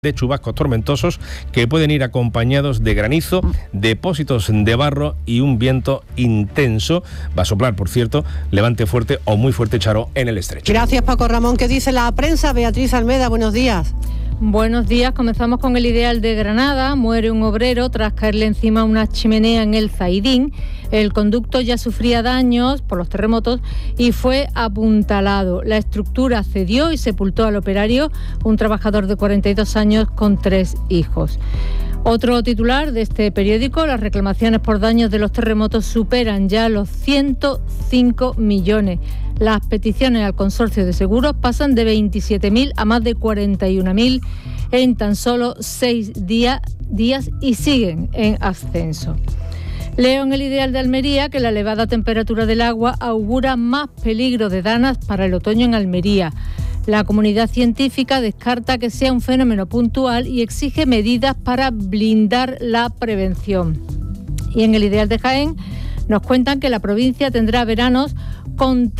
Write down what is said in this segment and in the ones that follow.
de chubascos tormentosos que pueden ir acompañados de granizo, depósitos de barro y un viento intenso. Va a soplar, por cierto, levante fuerte o muy fuerte, Charo, en el estrecho. Gracias, Paco Ramón. ¿Qué dice la prensa? Beatriz Almeda, buenos días. Buenos días, comenzamos con el Ideal de Granada. Muere un obrero tras caerle encima una chimenea en el Zaidín. El conducto ya sufría daños por los terremotos y fue apuntalado. La estructura cedió y sepultó al operario, un trabajador de 42 años con 3 hijos. Otro titular de este periódico: las reclamaciones por daños de los terremotos superan ya los 105 millones. Las peticiones al consorcio de seguros pasan de 27.000 a más de 41.000 en tan solo 6 días y siguen en ascenso. Leo en el Ideal de Almería que la elevada temperatura del agua augura más peligro de danas para el otoño en Almería. La comunidad científica descarta que sea un fenómeno puntual y exige medidas para blindar la prevención. Y en el Ideal de Jaén nos cuentan que la provincia tendrá veranos con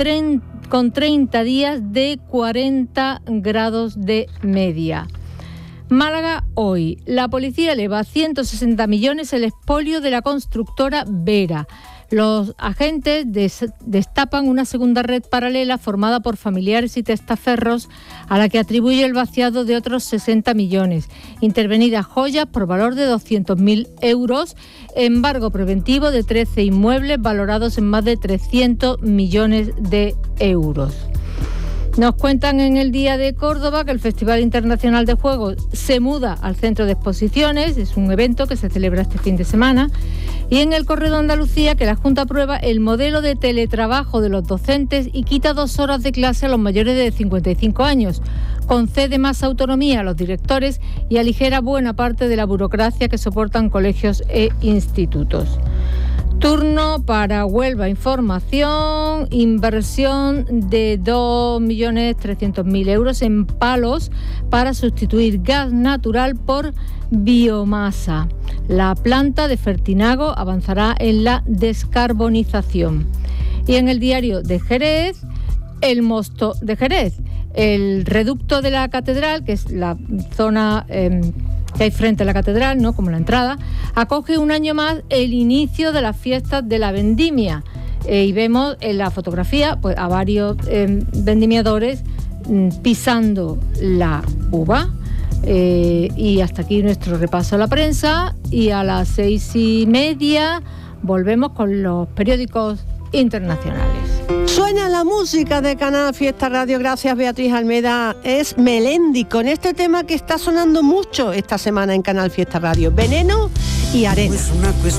30 días de 40 grados de media. Málaga hoy. La policía eleva a 160 millones el expolio de la constructora Vera. Los agentes destapan una segunda red paralela formada por familiares y testaferros a la que atribuye el vaciado de otros 60 millones. Intervenidas joyas por valor de 200.000 euros, embargo preventivo de 13 inmuebles valorados en más de 300 millones de euros. Nos cuentan en el Día de Córdoba que el Festival Internacional de Juegos se muda al Centro de Exposiciones, es un evento que se celebra este fin de semana. Y en el Correo de Andalucía que la Junta aprueba el modelo de teletrabajo de los docentes y quita 2 horas de clase a los mayores de 55 años. Concede más autonomía a los directores y aligera buena parte de la burocracia que soportan colegios e institutos. Turno para Huelva Información, inversión de 2.300.000 euros en Palos para sustituir gas natural por biomasa. La planta de Fertinago avanzará en la descarbonización. Y en el Diario de Jerez, el Mosto de Jerez, el reducto de la catedral, que es la zona que hay frente a la catedral, ¿no?, como la entrada, acoge un año más el inicio de las fiestas de la vendimia. Y vemos en la fotografía pues a varios vendimiadores pisando la uva. Y hasta aquí nuestro repaso a la prensa, y a las 6:30 volvemos con los periódicos internacionales. Suena la música de Canal Fiesta Radio. Gracias, Beatriz Almeda. Es Melendi con este tema que está sonando mucho esta semana en Canal Fiesta Radio: Veneno y Arena.